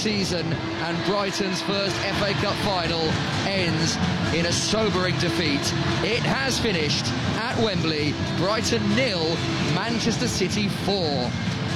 season, and Brighton's first FA Cup final ends in a sobering defeat. It has finished at Wembley, Brighton 0, Manchester City 4.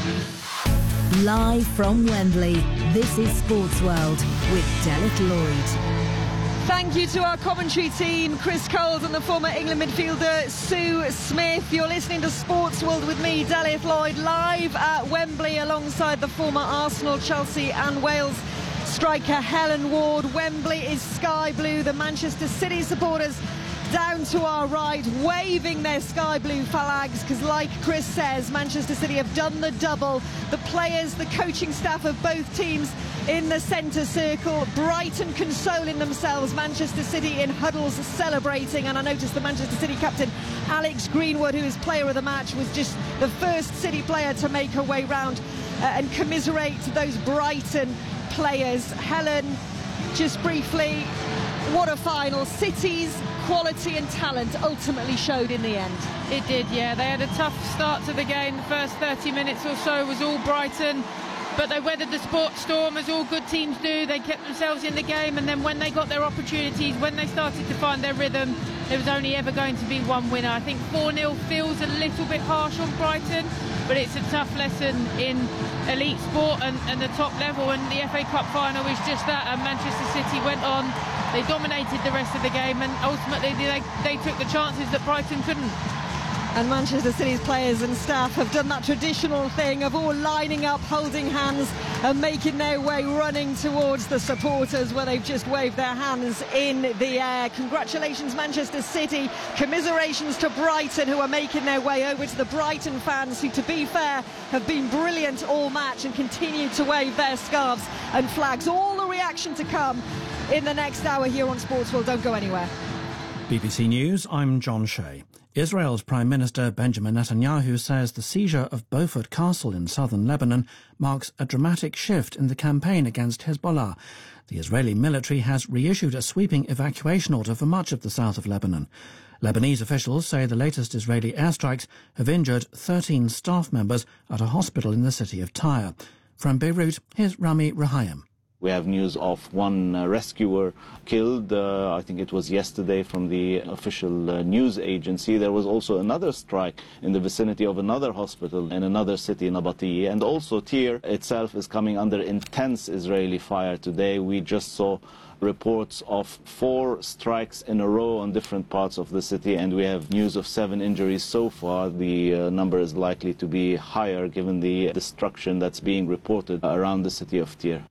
Live from Wembley, this is Sports World with Delith Lloyd. Thank you to our commentary team, Chris Coles and the former England midfielder Sue Smith. You're listening to Sports World with me, Delith Lloyd, live at Wembley alongside the former Arsenal, Chelsea and Wales striker Helen Ward. Wembley is sky blue. The Manchester City supporters down to our right, waving their sky blue flags, because like Chris says, Manchester City have done the double. The players, the coaching staff of both teams in the centre circle, Brighton consoling themselves, Manchester City in huddles celebrating. And I noticed the Manchester City captain Alex Greenwood, who is player of the match, was just the first City player to make her way round and commiserate those Brighton players. Helen, just briefly, what a final. City's quality and talent ultimately showed in the end. It did, yeah. They had a tough start to the game. The first 30 minutes or so was all Brighton, but they weathered the storm as all good teams do. They kept themselves in the game, and then when they got their opportunities, when they started to find their rhythm, there was only ever going to be one winner. I think 4-0 feels a little bit harsh on Brighton, but it's a tough lesson in elite sport and the top level, and the FA Cup final is just that. And Manchester City went on, they dominated the rest of the game, and ultimately they took the chances that Brighton couldn't. And Manchester City's players and staff have done that traditional thing of all lining up, holding hands and making their way, running towards the supporters where they've just waved their hands in the air. Congratulations, Manchester City. Commiserations to Brighton, who are making their way over to the Brighton fans, who, to be fair, have been brilliant all match and continue to wave their scarves and flags. All the reaction to come in the next hour here on Sportsworld. Don't go anywhere. BBC News, I'm John Shea. Israel's Prime Minister Benjamin Netanyahu says the seizure of Beaufort Castle in southern Lebanon marks a dramatic shift in the campaign against Hezbollah. The Israeli military has reissued a sweeping evacuation order for much of the south of Lebanon. Lebanese officials say the latest Israeli airstrikes have injured 13 staff members at a hospital in the city of Tyre. From Beirut, here's Rami Rahayem. We have news of one rescuer killed, I think it was yesterday, from the official news agency. There was also another strike in the vicinity of another hospital in another city, Nabatea. And also Tyre itself is coming under intense Israeli fire today. We just saw reports of 4 strikes in a row on different parts of the city, and we have news of 7 injuries so far. The number is likely to be higher given the destruction that's being reported around the city of Tyre.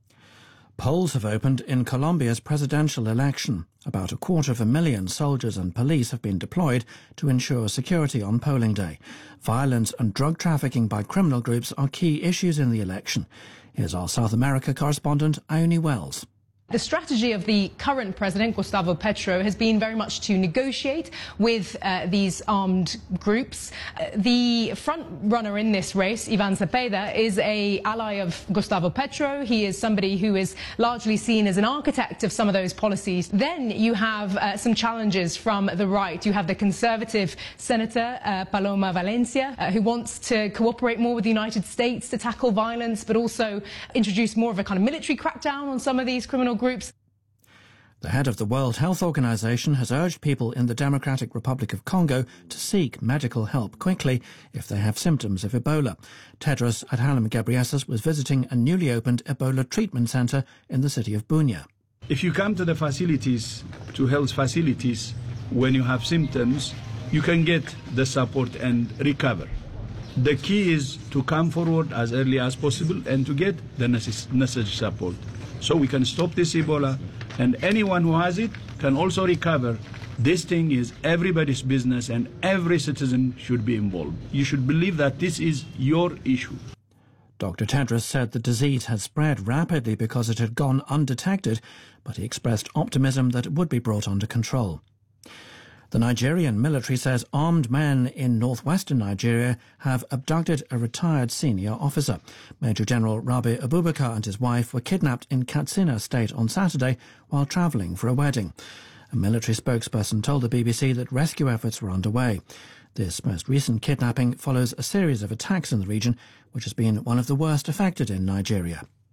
Polls have opened in Colombia's presidential election. About 250,000 soldiers and police have been deployed to ensure security on polling day. Violence and drug trafficking by criminal groups are key issues in the election. Here's our South America correspondent, Ione Wells. The strategy of the current president, Gustavo Petro, has been very much to negotiate with these armed groups. The front runner in this race, Ivan Cepeda, is an ally of Gustavo Petro. He is somebody who is largely seen as an architect of some of those policies. Then you have some challenges from the right. You have the conservative senator, Paloma Valencia, who wants to cooperate more with the United States to tackle violence, but also introduce more of a kind of military crackdown on some of these criminal groups. The head of the World Health Organization has urged people in the Democratic Republic of Congo to seek medical help quickly if they have symptoms of Ebola. Tedros Adhanom Ghebreyesus was visiting a newly opened Ebola treatment center in the city of Bunia. If you come to the facilities, to health facilities, when you have symptoms, you can get the support and recover. The key is to come forward as early as possible and to get the necessary support, so we can stop this Ebola, and anyone who has it can also recover. This thing is everybody's business, and every citizen should be involved. You should believe that this is your issue. Dr. Tedros said the disease had spread rapidly because it had gone undetected, but he expressed optimism that it would be brought under control. The Nigerian military says armed men in northwestern Nigeria have abducted a retired senior officer. Major General Rabi Abubakar and his wife were kidnapped in Katsina State on Saturday while travelling for a wedding. A military spokesperson told the BBC that rescue efforts were underway. This most recent kidnapping follows a series of attacks in the region, which has been one of the worst affected in Nigeria.